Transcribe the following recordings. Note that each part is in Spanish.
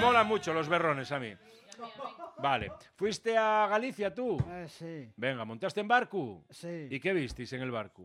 molan mucho los berrones a mí. Vale. ¿Fuiste a Galicia tú? Sí. Venga, ¿montaste en barco? Sí. ¿Y qué visteis en el barco?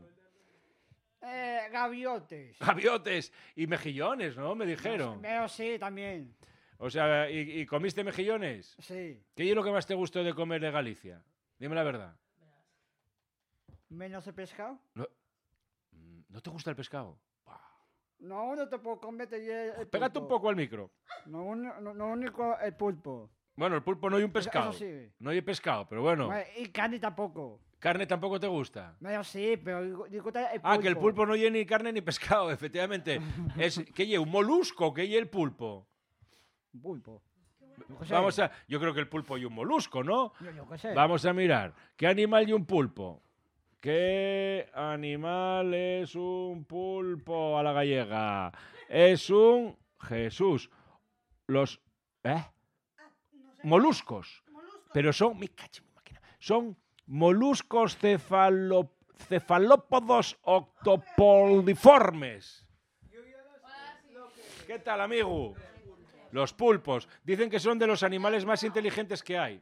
Gaviotes. Gaviotes y mejillones, ¿no? Me dijeron. Pero sí, también. O sea, ¿y comiste mejillones? Sí. ¿Qué es lo que más te gustó de comer de Galicia? Dime la verdad. ¿Menos el pescado? ¿No te gusta el pescado? No te puedo comer el pulpo. Pégate un poco al micro. No único el pulpo. Bueno, el pulpo no hay un pescado. Eso sí. No hay pescado, pero bueno. Y carne tampoco. ¿Carne tampoco te gusta? Pero sí, pero digo el pulpo. Ah, que el pulpo no lleva ni carne ni pescado, efectivamente. ¿Qué lleva? ¿Un molusco? ¿Qué lleva el pulpo? Un pulpo. Yo creo que el pulpo y un molusco, ¿no? Yo qué sé. Vamos a mirar. ¿Qué animal y un pulpo? ¿Qué animal es un pulpo a la gallega? Es un... Jesús. Los... Moluscos. Pero son... Me cacho en mi máquina. Son moluscos cefalópodos octopoldiformes. ¿Qué tal, amigo? Los pulpos. Dicen que son de los animales más inteligentes que hay.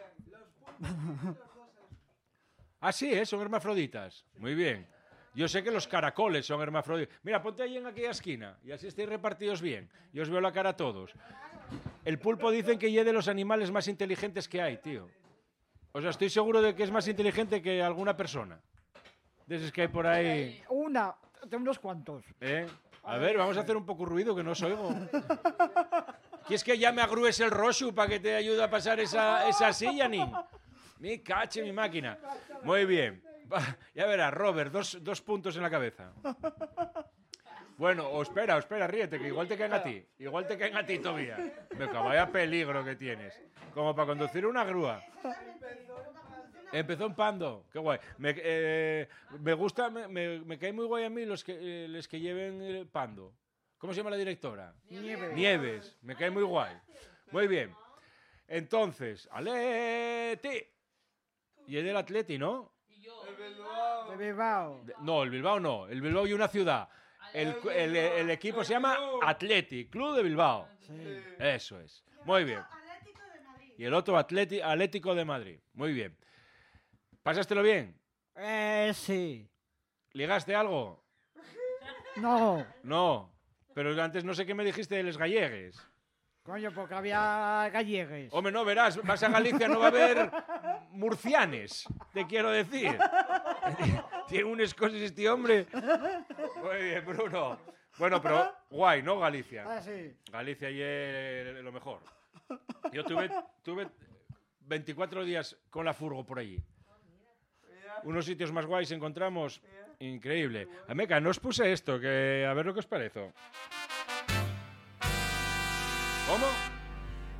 Ah, sí, son hermafroditas. Muy bien. Yo sé que los caracoles son hermafroditas. Mira, ponte ahí en aquella esquina y así estáis repartidos bien. Y os veo la cara a todos. El pulpo dicen que es de los animales más inteligentes que hay, tío. O sea, estoy seguro de que es más inteligente que alguna persona. De esos que hay por ahí. Tengo unos cuantos. A ver, vamos a hacer un poco ruido que no os oigo. ¿Quieres que ya me agrúes el Roshu para que te ayude a pasar esa silla, Nin? Mi cache, mi máquina. Muy bien. Ya verás, Robert, dos puntos en la cabeza. Bueno, espera, ríete, que igual te caen a ti. Igual te caen a ti todavía. Venga, vaya peligro que tienes. Como para conducir una grúa. Empezó en Pando. Qué guay. Me gusta, me cae muy guay a mí los que lleven Pando. ¿Cómo se llama la directora? Nieves. Me cae muy guay. Muy bien. Entonces, Atleti. Y es del Atleti, ¿no? Y yo. De Bilbao. No, el Bilbao no. El Bilbao y una ciudad. El equipo se llama Athletic Club de Bilbao. Sí. Eso es. Muy bien. Y el otro Atlético de Madrid. Muy bien. ¿Pasástelo bien? Sí. ¿Ligaste algo? No. No. Pero antes no sé qué me dijiste de los gallegues. Coño, porque había gallegues. Hombre, no, verás, vas a Galicia, no va a haber murcianes, te quiero decir. Tiene unas cosas este hombre. Muy bien, Bruno. Bueno, pero guay, ¿no, Galicia? Ah, sí. Galicia y es lo mejor. Yo tuve 24 días con la furgo por allí. Unos sitios más guays encontramos. Increíble. Ameca, no os puse esto, que a ver lo que os parece. ¿Cómo?